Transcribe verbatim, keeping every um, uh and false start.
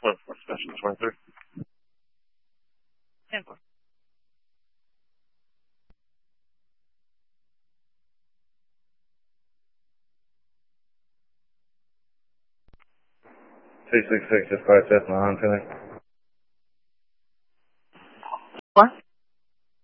twenty-four, special twenty-three. ten four. two six six, just five seven, one hundred. What?